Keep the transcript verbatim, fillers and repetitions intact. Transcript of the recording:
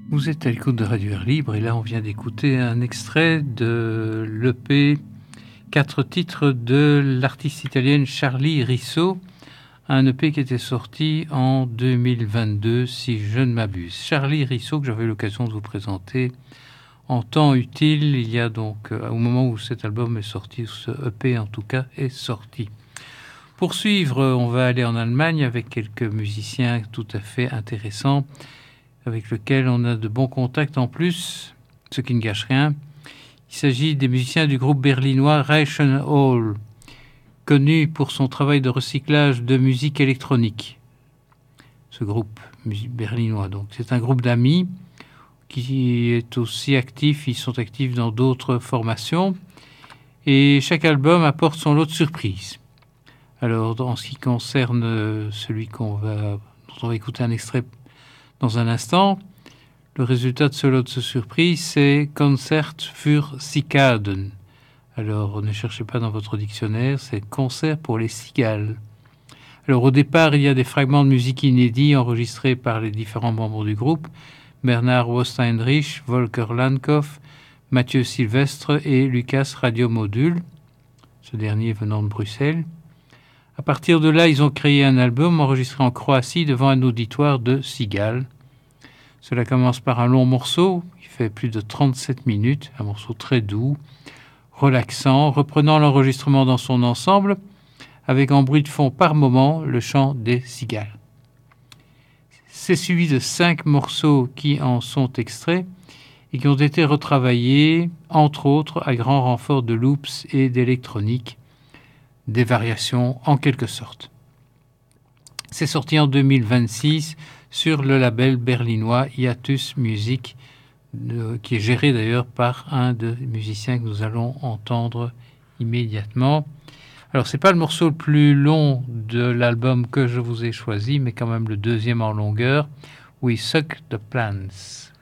Vous êtes à l'écoute de Radio Air Libre et là on vient d'écouter un extrait de l'E P quatre titres de l'artiste italienne Charlie Risso, un E P qui était sorti en deux mille vingt-deux si je ne m'abuse. Charlie Risso que j'avais l'occasion de vous présenter en temps utile, il y a donc euh, au moment où cet album est sorti, ce E P en tout cas est sorti. Pour suivre, on va aller en Allemagne avec quelques musiciens tout à fait intéressants, avec lequel on a de bons contacts en plus, ce qui ne gâche rien. Il s'agit des musiciens du groupe berlinois Reichenhall, connu pour son travail de recyclage de musique électronique. Ce groupe berlinois, donc, c'est un groupe d'amis qui est aussi actif, ils sont actifs dans d'autres formations, et chaque album apporte son lot de surprises. Alors, en ce qui concerne celui qu'on va, dont on va écouter un extrait dans un instant, le résultat de ce lot de surprise, c'est Concert für Cikaden. Alors, ne cherchez pas dans votre dictionnaire, c'est concert pour les cigales. Alors, au départ, il y a des fragments de musique inédits enregistrés par les différents membres du groupe, Bernard Wosteinrich, Volker Landkopf, Mathieu Sylvestre et Lucas Radiomodul, ce dernier venant de Bruxelles. À partir de là, ils ont créé un album enregistré en Croatie devant un auditoire de cigales. Cela commence par un long morceau qui fait plus de trente-sept minutes, un morceau très doux, relaxant, reprenant l'enregistrement dans son ensemble, avec en bruit de fond par moment le chant des cigales. C'est suivi de cinq morceaux qui en sont extraits et qui ont été retravaillés, entre autres, à grand renfort de loops et d'électronique, des variations en quelque sorte. C'est sorti en deux mille vingt-six sur le label berlinois Hiatus Music, de, qui est géré d'ailleurs par un des musiciens que nous allons entendre immédiatement. Alors, c'est pas le morceau le plus long de l'album que je vous ai choisi, mais quand même le deuxième en longueur, We Suck the Plants.